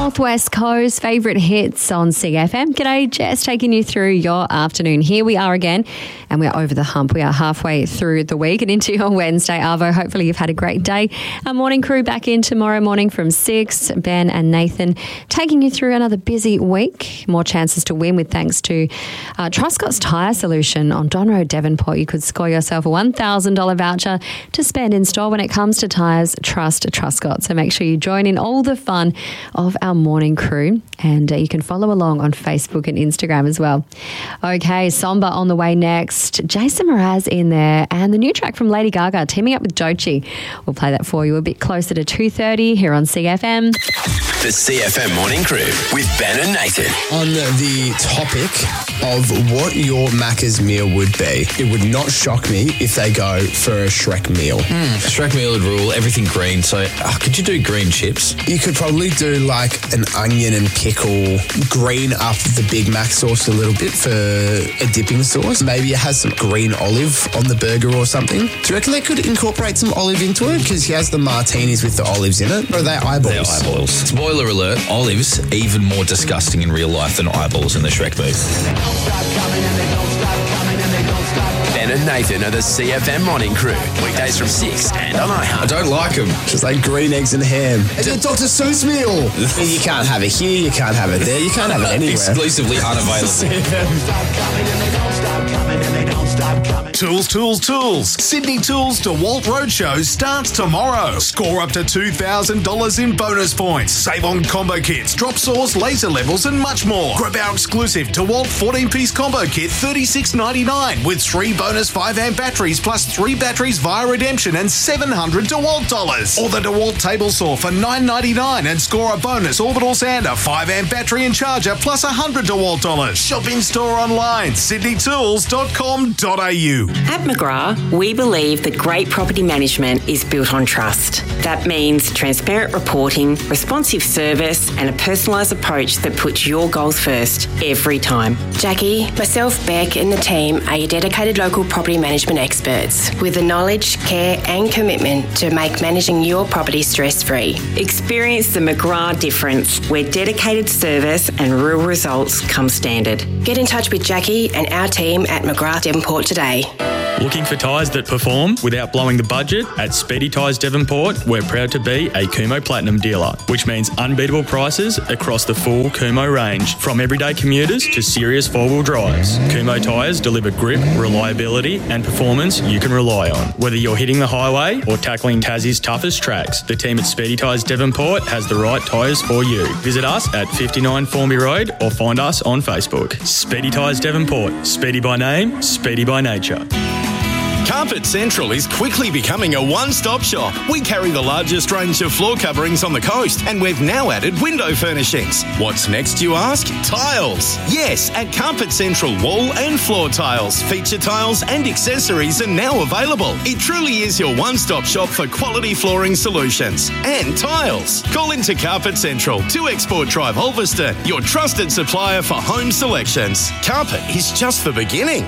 Southwest Coast favourite hits on CFM. G'day, Jess, taking you through your afternoon. Here we are again, and we're over the hump. We are halfway through the week and into your Wednesday, Arvo. Hopefully you've had a great day. Our morning crew back in tomorrow morning from 6. Ben and Nathan taking you through another busy week. More chances to win with thanks to Truscott's Tyre Solution on Don Road, Devonport. You could score yourself a $1,000 voucher to spend in store. When it comes to tyres, trust Truscott. So make sure you join in all the fun of our morning crew, and you can follow along on Facebook and Instagram as well. Okay, Somber on the way next. Jason Mraz in there, and the new track from Lady Gaga teaming up with Doechii. We'll play that for you a bit closer to 2:30 here on CFM. The CFM Morning Crew with Ben and Nathan. On the topic of what your Macca's meal would be, it would not shock me if they go for a Shrek meal. Shrek meal would rule, everything green. So could you do green chips? You could probably do like an onion and pickle, green up the Big Mac sauce a little bit for a dipping sauce. Maybe it has some green olive on the burger or something. Do you reckon they could incorporate some olive into it? Because he has the martinis with the olives in it. Or are they eyeballs? They're eyeballs. Spoiler alert, olives even more disgusting in real life than eyeballs in the Shrek movie. Ben and Nathan are the CFM Morning Crew. Weekdays from 6 and on iHeart. I don't like them. Just like green eggs and ham. It's a Dr. Seuss meal. You can't have it here, you can't have it there, you can't have it anywhere. Exclusively unavailable. Tools. Sydney Tools DeWalt Roadshow starts tomorrow. Score up to $2,000 in bonus points. Save on combo kits, drop saws, laser levels and much more. Grab our exclusive DeWalt 14-piece combo kit, $36.99 with 3 bonus 5-amp batteries plus 3 batteries via redemption and $700 DeWalt dollars. Or the DeWalt table saw for $9.99 and score a bonus orbital sander, 5-amp battery and charger plus $100 DeWalt dollars. Shop in store online, sydneytools.com.au. At McGrath, we believe that great property management is built on trust. That means transparent reporting, responsive service, and a personalised approach that puts your goals first every time. Jackie, myself, Beck, and the team are your dedicated local property management experts with the knowledge, care, and commitment to make managing your property stress-free. Experience the McGrath difference, where dedicated service and real results come standard. Get in touch with Jackie and our team at McGrath Devonport today. Looking for tyres that perform without blowing the budget? At Speedy Tyres Devonport, we're proud to be a Kumho Platinum dealer, which means unbeatable prices across the full Kumho range, from everyday commuters to serious four-wheel drives. Kumho tyres deliver grip, reliability and performance you can rely on. Whether you're hitting the highway or tackling Tassie's toughest tracks, the team at Speedy Tyres Devonport has the right tyres for you. Visit us at 59 Formby Road or find us on Facebook. Speedy Tyres Devonport. Speedy by name, speedy by nature. Carpet Central is quickly becoming a one-stop shop. We carry the largest range of floor coverings on the coast, and we've now added window furnishings. What's next, you ask? Tiles. Yes, at Carpet Central, wall and floor tiles, feature tiles and accessories are now available. It truly is your one-stop shop for quality flooring solutions and tiles. Call into Carpet Central, 2 Export Drive, Ulverston, your trusted supplier for home selections. Carpet is just the beginning.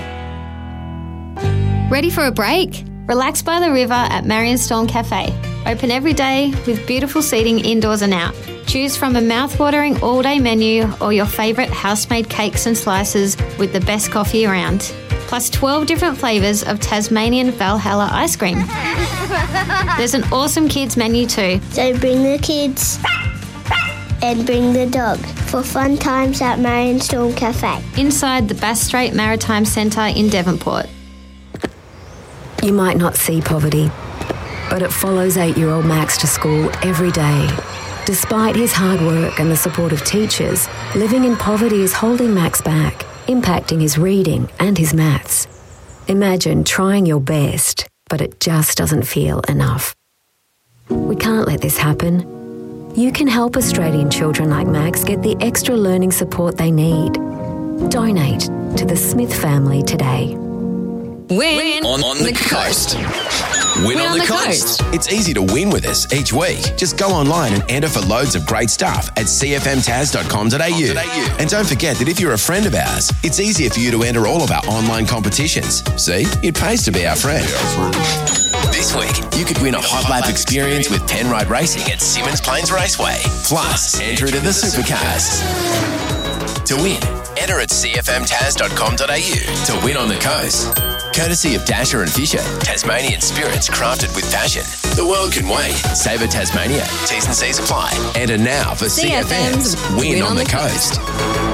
Ready for a break? Relax by the river at Marion Storm Cafe. Open every day with beautiful seating indoors and out. Choose from a mouth-watering all-day menu or your favourite house-made cakes and slices with the best coffee around. Plus 12 different flavours of Tasmanian Valhalla ice cream. There's an awesome kids menu too. So bring the kids and bring the dog for fun times at Marion Storm Cafe. Inside the Bass Strait Maritime Centre in Devonport. You might not see poverty, but it follows 8-year-old Max to school every day. Despite his hard work and the support of teachers, living in poverty is holding Max back, impacting his reading and his maths. Imagine trying your best, but it just doesn't feel enough. We can't let this happen. You can help Australian children like Max get the extra learning support they need. Donate to the Smith family today. Win on the coast. Win on the coast. It's easy to win with us each week. Just go online and enter for loads of great stuff at cfmtas.com.au. And don't forget that if you're a friend of ours, it's easier for you to enter all of our online competitions. See, it pays to be our friend. This week, you could win a hot lap experience with Penrite Racing at Symmons Plains Raceway. Plus, enter into the supercars. To win, enter at cfmtas.com.au to win on the coast. Courtesy of Dasher and Fisher, Tasmanian spirits crafted with passion. The world can wait. Savour Tasmania. T's and C's apply. Enter now for CFM's Win on the Coast.